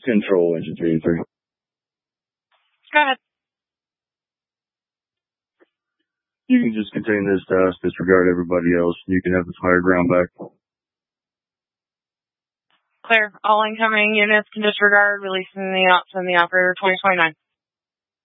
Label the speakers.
Speaker 1: Control, engine 3 and 3.
Speaker 2: Go ahead.
Speaker 1: You can just contain this task, disregard everybody else, and you can have the fire ground back.
Speaker 2: Clear. All incoming units can disregard, releasing the ops and the operator 2029.